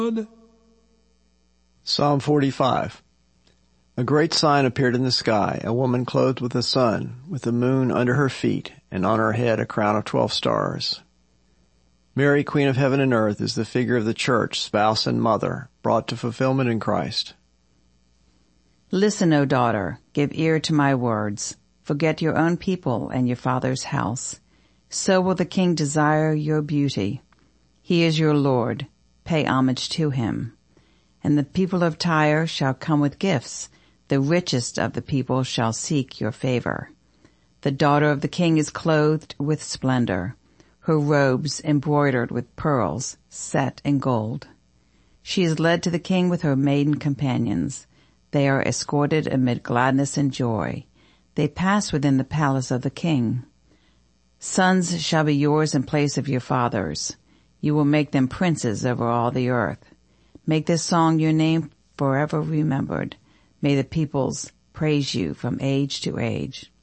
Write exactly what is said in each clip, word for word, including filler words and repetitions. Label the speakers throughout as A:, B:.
A: Psalm forty-five. A great sign appeared in the sky, a woman clothed with the sun, with the moon under her feet, and on her head a crown of twelve stars. Mary, Queen of heaven and earth, is the figure of the church, spouse and mother, brought to fulfillment in Christ.
B: Listen, O daughter, give ear to my words. Forget your own people and your father's house. So will the king desire your beauty. He is your Lord. Pay homage to him. And the people of Tyre shall come with gifts. The richest of the people shall seek your favor. The daughter of the king is clothed with splendor, her robes embroidered with pearls, set in gold. She is led to the king with her maiden companions. They are escorted amid gladness and joy. They pass within the palace of the king. Sons shall be yours in place of your fathers. You will make them princes over all the earth. Make this song your name forever remembered. May the peoples praise you from age to age.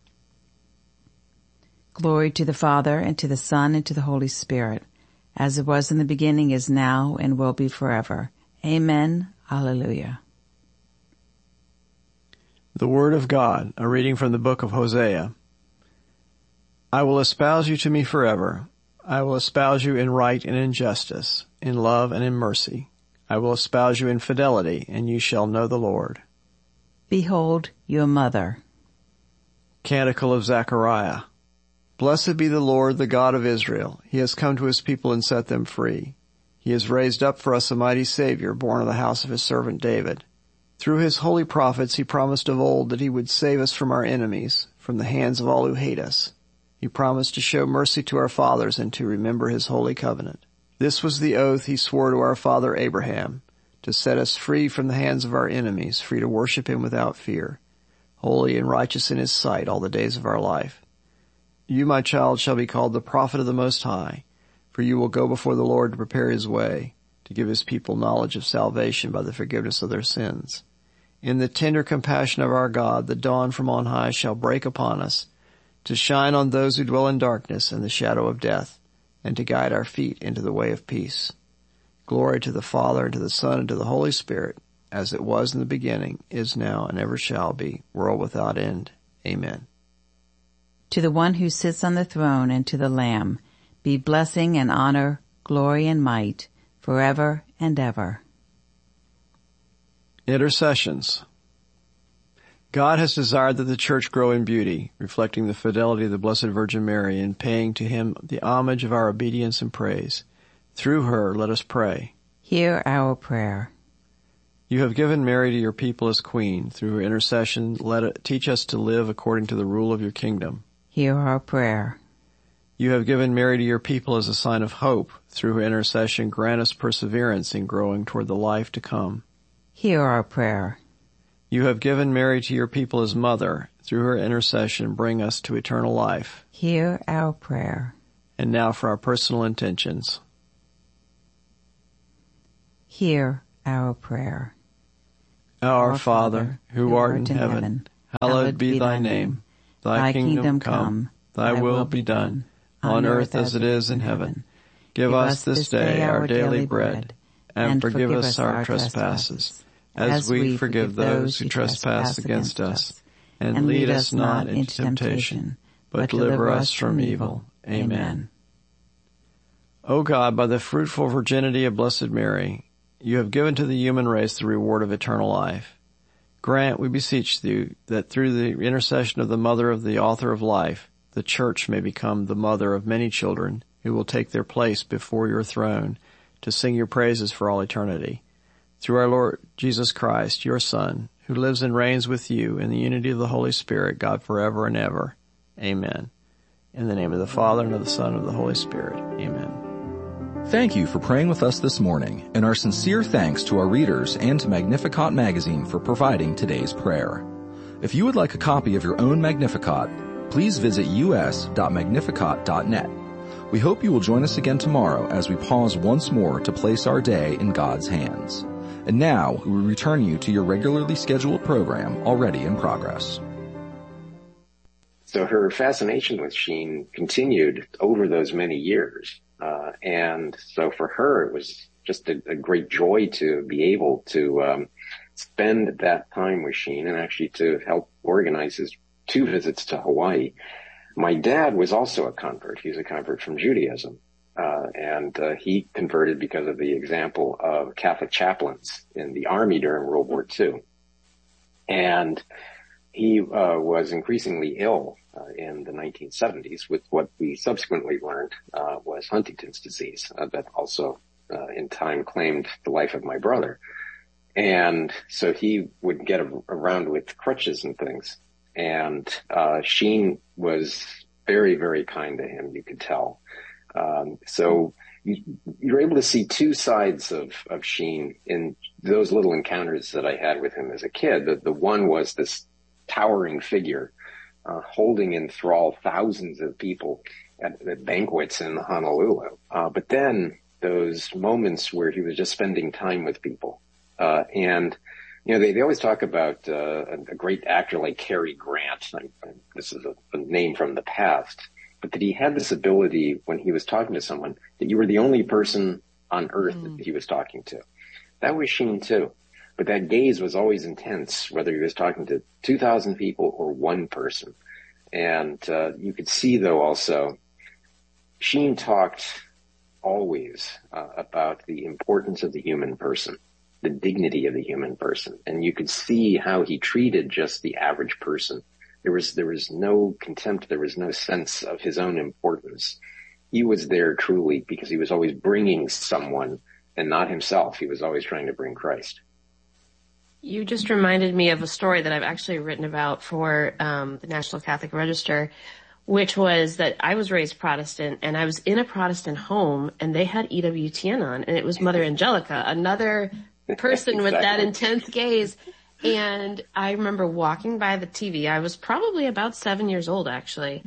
B: Glory to the Father, and to the Son, and to the Holy Spirit, as it was in the beginning, is now, and will be forever. Amen. Alleluia.
A: The Word of God, a reading from the book of Hosea. I will espouse you to me forever. I will espouse you in right and in justice, in love and in mercy. I will espouse you in fidelity, and you shall know the Lord.
B: Behold your mother.
A: Canticle of Zechariah. Blessed be the Lord, the God of Israel. He has come to his people and set them free. He has raised up for us a mighty Savior, born of the house of his servant David. Through his holy prophets he promised of old that he would save us from our enemies, from the hands of all who hate us. He promised to show mercy to our fathers and to remember his holy covenant. This was the oath he swore to our father Abraham, to set us free from the hands of our enemies, free to worship him without fear, holy and righteous in his sight all the days of our life. You, my child, shall be called the prophet of the Most High, for you will go before the Lord to prepare his way, to give his people knowledge of salvation by the forgiveness of their sins. In the tender compassion of our God, the dawn from on high shall break upon us, to shine on those who dwell in darkness and the shadow of death, and to guide our feet into the way of peace. Glory to the Father, and to the Son, and to the Holy Spirit, as it was in the beginning, is now, and ever shall be, world without end. Amen.
B: To the one who sits on the throne and to the Lamb, be blessing and honor, glory and might, forever and ever.
A: Intercessions. God has desired that the church grow in beauty, reflecting the fidelity of the Blessed Virgin Mary and paying to him the homage of our obedience and praise. Through her, let us pray.
B: Hear our prayer.
A: You have given Mary to your people as queen. Through her intercession, let it teach us to live according to the rule of your kingdom.
B: Hear our prayer.
A: You have given Mary to your people as a sign of hope. Through her intercession, grant us perseverance in growing toward the life to come.
B: Hear our prayer.
A: You have given Mary to your people as mother. Through her intercession, bring us to eternal life.
B: Hear our prayer.
A: And now for our personal intentions.
B: Hear our prayer.
A: Our, our Father, who art in heaven, heaven hallowed be thy name. Thy kingdom come, thy will be done, on earth as it is in heaven. Give us this day our daily bread, and forgive us our trespasses, as we forgive those who trespass against us. And lead us not into temptation, but deliver us from evil. Amen. O God, by the fruitful virginity of Blessed Mary, you have given to the human race the reward of eternal life. Grant, we beseech you, that through the intercession of the Mother of the Author of Life, the Church may become the mother of many children who will take their place before your throne to sing your praises for all eternity. Through our Lord Jesus Christ, your Son, who lives and reigns with you in the unity of the Holy Spirit, God forever and ever. Amen. In the name of the Father, and of the Son, and of the Holy Spirit. Amen.
C: Thank you for praying with us this morning, and our sincere thanks to our readers and to Magnificat magazine for providing today's prayer. If you would like a copy of your own Magnificat, please visit u s dot magnificat dot net. We hope you will join us again tomorrow as we pause once more to place our day in God's hands. And now, we will return you to your regularly scheduled program already in progress.
D: So her fascination with Sheen continued over those many years. Uh, and so for her, it was just a, a great joy to be able to um, spend that time with Sheen and actually to help organize his two visits to Hawaii. My dad was also a convert. He was a convert from Judaism. Uh, and uh, he converted because of the example of Catholic chaplains in the Army during World War Two. And he uh, was increasingly ill uh, in the nineteen seventies with what we subsequently learned uh, was Huntington's disease uh, that also uh, in time claimed the life of my brother. And so he would get a- around with crutches and things. And uh, Sheen was very, very kind to him, you could tell. Um, so you, you're able to see two sides of, of Sheen in those little encounters that I had with him as a kid. The, the one was this towering figure, uh, holding in thrall thousands of people at, at banquets in Honolulu. Uh, but then those moments where he was just spending time with people. Uh, and, you know, they, they always talk about, uh, a, a great actor like Cary Grant. I, I, this is a, a name from the past. But that he had this ability when he was talking to someone that you were the only person on earth mm. that he was talking to. That was Sheen too. But that gaze was always intense, whether he was talking to two thousand people or one person. And uh, you could see, though, also, Sheen talked always uh, about the importance of the human person, the dignity of the human person. And you could see how he treated just the average person. There was, there was no contempt. There was no sense of his own importance. He was there truly because he was always bringing someone and not himself. He was always trying to bring Christ.
E: You just reminded me of a story that I've actually written about for um, the National Catholic Register, which was that I was raised Protestant and I was in a Protestant home and they had E W T N on and it was Mother Angelica, another person
D: exactly.
E: with that intense gaze. And I remember walking by the T V. I was probably about seven years old, actually,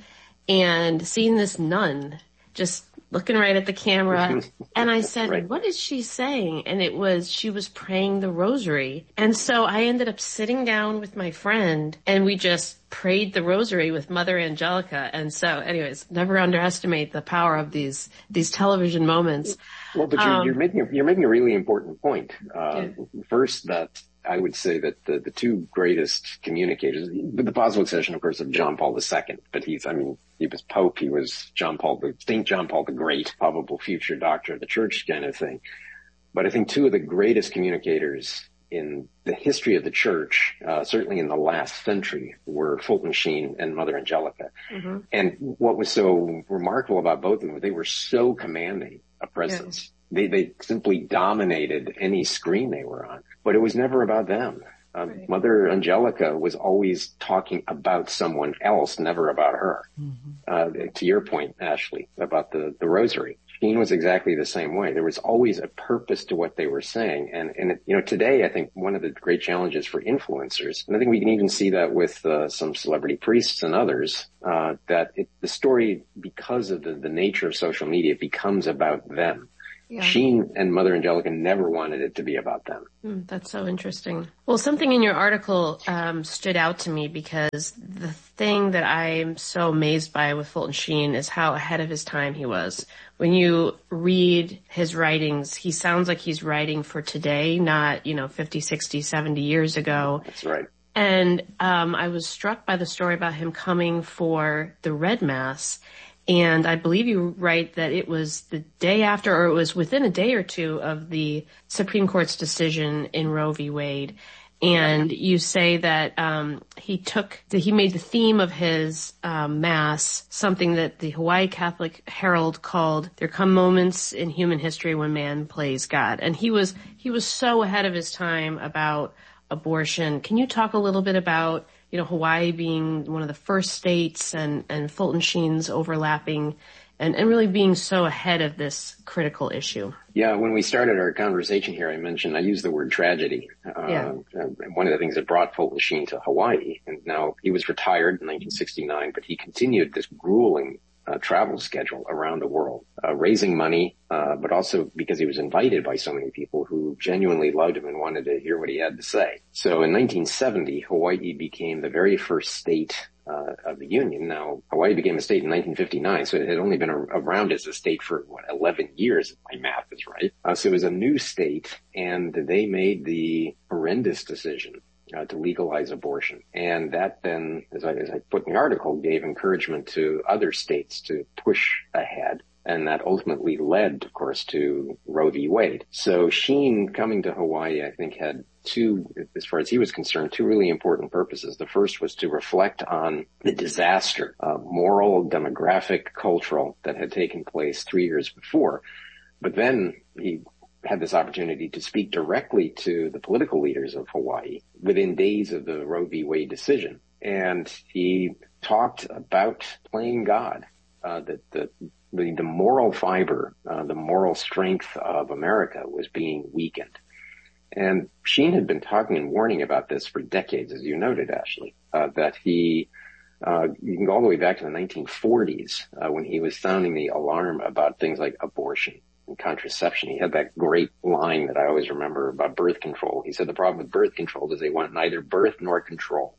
E: and seeing this nun just looking right at the camera. And I said, right. What is she saying? And it was, she was praying the rosary. And so I ended up sitting down with my friend and we just prayed the rosary with Mother Angelica. And so anyways, never underestimate the power of these, these television moments.
D: Well, but you're,
E: um,
D: you're making, a, you're making a really important point. Uh,
E: yeah.
D: First, that I would say that the, the two greatest communicators, the, the positive session, of course, of John Paul the Second, but he's, I mean, he was Pope, he was John Paul, the Saint John Paul the Great, probable future doctor of the church kind of thing. But I think two of the greatest communicators in the history of the church, uh, certainly in the last century, were Fulton Sheen and Mother Angelica. Mm-hmm. And what was so remarkable about both of them, they were so commanding a presence. Yeah. They, they simply dominated any screen they were on, but it was never about them. Uh, right. Mother Angelica was always talking about someone else, never about her. Mm-hmm. Uh, to your point, Ashley, about the, the rosary. Sheen was exactly the same way. There was always a purpose to what they were saying. And, and you know, today I think one of the great challenges for influencers, and I think we can even see that with uh, some celebrity priests and others, uh, that it, the story, because of the, the nature of social media, becomes about them. Yeah. Sheen and Mother Angelica never wanted it to be about them.
E: Mm, that's so interesting. Well, something in your article um, stood out to me because the thing that I'm so amazed by with Fulton Sheen is how ahead of his time he was. When you read his writings, he sounds like he's writing for today, not, you know, fifty, sixty, seventy years ago.
D: That's right.
E: And um, I was struck by the story about him coming for the Red Mass. And I believe you write that it was the day after, or it was within a day or two of the Supreme Court's decision in Roe v. Wade. And you say that um he took, that he made the theme of his um, Mass something that the Hawaii Catholic Herald called, "There come moments in human history when man plays God." And he was, he was so ahead of his time about abortion. Can you talk a little bit about, you know, Hawaii being one of the first states and, and Fulton Sheen's overlapping and, and really being so ahead of this critical issue?
D: Yeah, when we started our conversation here, I mentioned, I used the word tragedy.
E: Yeah.
D: Uh, one of the things that brought Fulton Sheen to Hawaii, and now he was retired in nineteen sixty-nine, but he continued this grueling uh, travel schedule around the world, uh, raising money, uh, but also because he was invited by so many people who genuinely loved him and wanted to hear what he had to say. So in nineteen seventy, Hawaii became the very first state uh, of the Union. Now, Hawaii became a state in nineteen fifty-nine, so it had only been a, around as a state for, what, eleven years, if my math is right. Uh, so it was a new state, and they made the horrendous decision uh, to legalize abortion. And that then, as I, as I put in the article, gave encouragement to other states to push ahead. And that ultimately led, of course, to Roe v. Wade. So Sheen coming to Hawaii, I think, had two, as far as he was concerned, two really important purposes. The first was to reflect on the disaster, uh, moral, demographic, cultural, that had taken place three years before. But then he had this opportunity to speak directly to the political leaders of Hawaii within days of the Roe v. Wade decision. And he talked about playing God, uh, that the The, the moral fiber, uh, the moral strength of America was being weakened. And Sheen had been talking and warning about this for decades, as you noted, Ashley, uh, that he, uh, you can go all the way back to the nineteen forties, uh, when he was sounding the alarm about things like abortion and contraception. He had that great line that I always remember about birth control. He said the problem with birth control is they want neither birth nor control.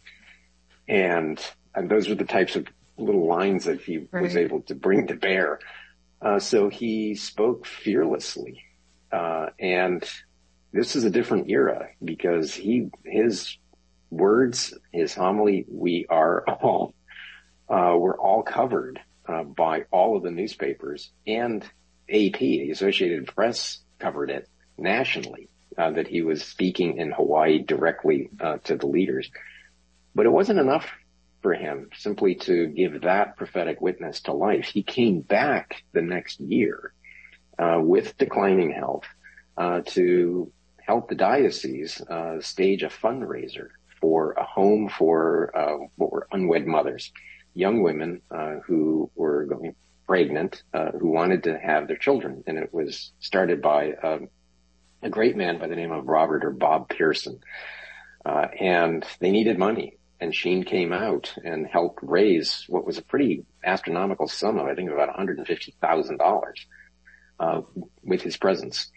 D: And, and those were the types of little lines that he right. was able to bring to bear. Uh, so he spoke fearlessly. Uh, and this is a different era because he, his words, his homily, we are all, uh, were all covered, uh, by all of the newspapers, and A P, the Associated Press, covered it nationally, uh, that he was speaking in Hawaii directly, uh, to the leaders. But it wasn't enough for him simply to give that prophetic witness to life. He came back the next year uh, with declining health uh, to help the diocese uh, stage a fundraiser for a home for uh, what were unwed mothers, young women uh, who were going pregnant, uh, who wanted to have their children. And it was started by uh, a great man by the name of Robert or Bob Pearson. Uh, and they needed money. And Sheen came out and helped raise what was a pretty astronomical sum of, I think, about one hundred fifty thousand dollars uh, with his presence.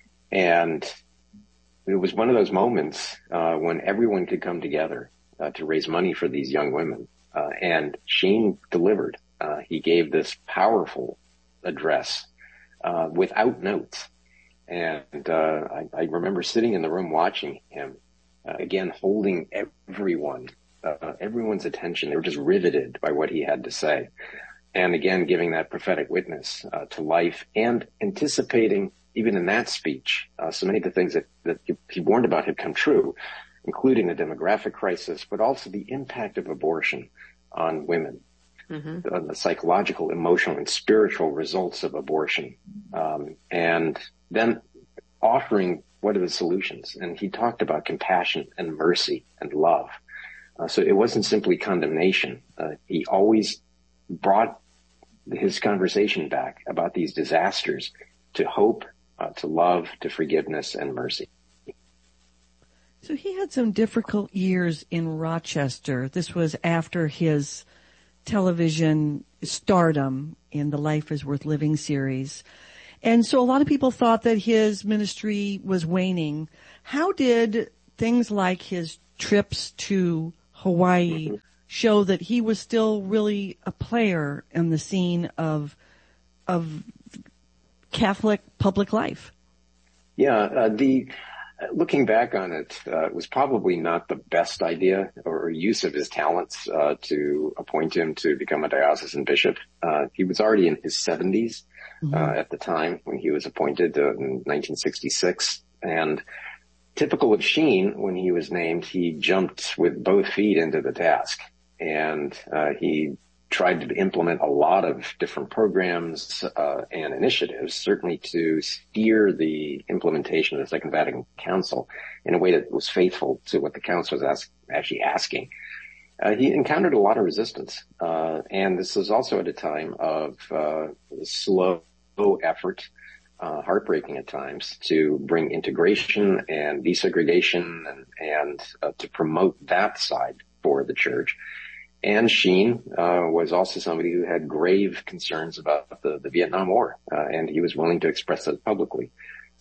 D: And it was one of those moments uh, when everyone could come together uh, to raise money for these young women. Uh, and Sheen delivered. Uh, he gave this powerful address uh, without notes. And uh, I, I remember sitting in the room watching him, uh, again, holding everyone Uh, everyone's attention. They were just riveted by what he had to say. And again, giving that prophetic witness uh, to life and anticipating, even in that speech, uh, so many of the things that, that he warned about had come true, including the demographic crisis, but also the impact of abortion on women, mm-hmm. the, the psychological, emotional, and spiritual results of abortion. Um, and then offering what are the solutions. And he talked about compassion and mercy and love. Uh, so it wasn't simply condemnation. Uh, he always brought his conversation back about these disasters to hope, uh, to love, to forgiveness, and mercy.
F: So he had some difficult years in Rochester. This was after his television stardom in the Life is Worth Living series. And so a lot of people thought that his ministry was waning. How did things like his trips to Hawaii show that he was still really a player in the scene of of Catholic public life?
D: Yeah, uh, the looking back on it, uh, it was probably not the best idea or use of his talents uh, to appoint him to become a diocesan bishop. Uh, he was already in his seventies mm-hmm. uh, at the time when he was appointed uh, in nineteen sixty-six, and typical of Sheen, when he was named, he jumped with both feet into the task, and uh, he tried to implement a lot of different programs uh, and initiatives, certainly to steer the implementation of the Second Vatican Council in a way that was faithful to what the Council was ask, actually asking. Uh, he encountered a lot of resistance, uh, and this was also at a time of uh, slow effort, Uh, heartbreaking at times, to bring integration and desegregation and, and uh, to promote that side for the church. And Sheen uh, was also somebody who had grave concerns about the, the Vietnam War, uh, and he was willing to express that publicly.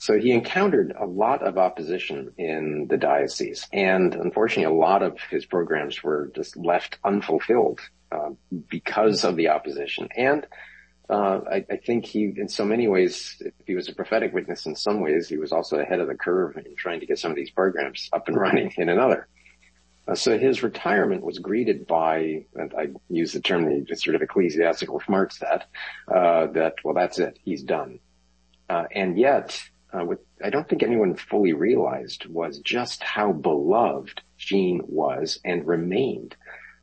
D: So he encountered a lot of opposition in the diocese, and unfortunately a lot of his programs were just left unfulfilled uh, because of the opposition. And uh, I, I think he, in so many ways, if he was a prophetic witness in some ways, he was also ahead of the curve in trying to get some of these programs up and running in another. Uh, so his retirement was greeted by, and I use the term, the sort of ecclesiastical smartset, uh, that, well, that's it, he's done. Uh, and yet, Uh, what I don't think anyone fully realized was just how beloved Jean was and remained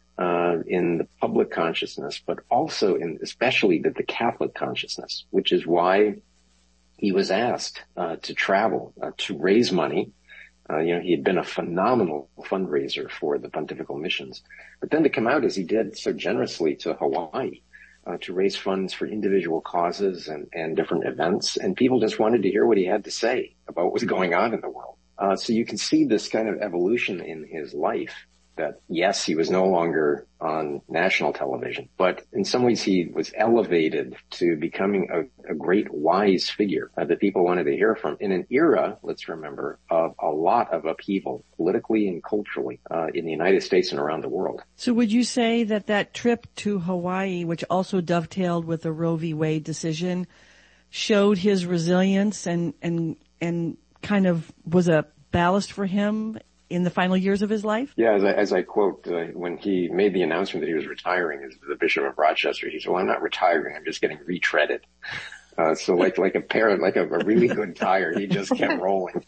D: uh, in the public consciousness, but also in especially the, the Catholic consciousness, which is why he was asked uh, to travel uh, to raise money. Uh, you know, he had been a phenomenal fundraiser for the pontifical missions, but then to come out as he did so generously to Hawaii. Uh, to raise funds for individual causes and, and different events. And people just wanted to hear what he had to say about what was going on in the world. Uh, so you can see this kind of evolution in his life that, yes, he was no longer on national television, but in some ways he was elevated to becoming a, a great wise figure uh, that people wanted to hear from in an era, let's remember, of a lot of upheaval politically and culturally uh, in the United States and around the world.
F: So would you say that that trip to Hawaii, which also dovetailed with the Roe v. Wade decision, showed his resilience and, and, and kind of was a ballast for him in the final years of his life?
D: Yeah, as I, as I quote, uh, when he made the announcement that he was retiring as the Bishop of Rochester, he said, well, I'm not retiring, I'm just getting retreaded. Uh, so like, like a pair, like a, a really good tire, he just kept rolling.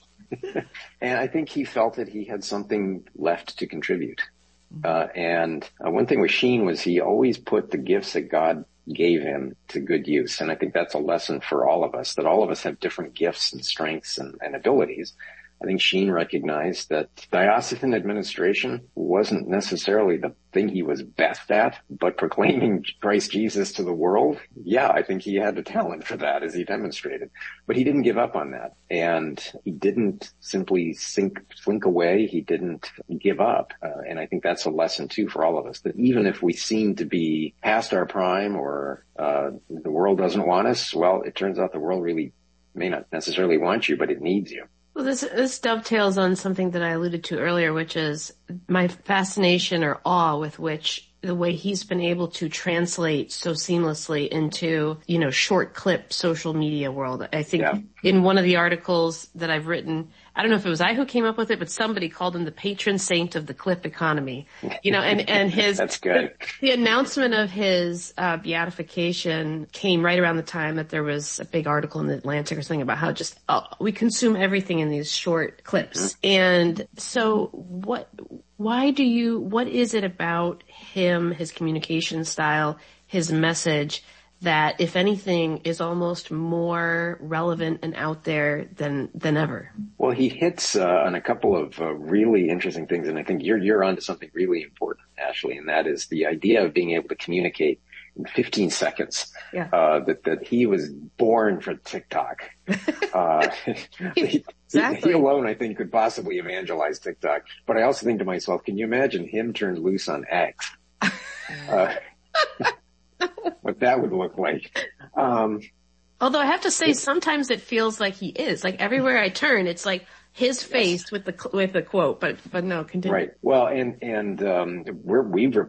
D: And I think he felt that he had something left to contribute. Uh, and uh, one thing with Sheen was he always put the gifts that God gave him to good use. And I think that's a lesson for all of us, that all of us have different gifts and strengths and, and abilities. I think Sheen recognized that diocesan administration wasn't necessarily the thing he was best at, but proclaiming Christ Jesus to the world, yeah, I think he had the talent for that, as he demonstrated. But he didn't give up on that. And he didn't simply sink, slink away. He didn't give up. Uh, and I think that's a lesson, too, for all of us, that even if we seem to be past our prime or uh the world doesn't want us, well, it turns out the world really may not necessarily want you, but it needs you.
E: Well, this, this dovetails on something that I alluded to earlier, which is my fascination or awe with which the way he's been able to translate so seamlessly into, you know, short clip social media world. I think yeah. in one of the articles that I've written, I don't know if it was I who came up with it, but somebody called him the patron saint of the clip economy. You know, and, and his,
D: That's good.
E: The, the announcement of his, uh, beatification came right around the time that there was a big article in the Atlantic or something about how just, oh, we consume everything in these short clips. Mm-hmm. And so what, why do you, what is it about him, his communication style, his message that, if anything, is almost more relevant and out there than, than ever?
D: Well, he hits uh, on a couple of uh, really interesting things, and I think you're, you're onto something really important, Ashley, and that is the idea of being able to communicate in fifteen seconds.
E: Yeah.
D: Uh, that, that he was born for TikTok. uh, he,
E: exactly.
D: he alone, I think, could possibly evangelize TikTok. But I also think to myself, can you imagine him turned loose on X? Uh, what that would look like. Um,
E: Although I have to say, sometimes it feels like he is. Like everywhere I turn, it's like his face yes. with the with the quote. But but no, continue.
D: Right. Well, and and um, we're, we've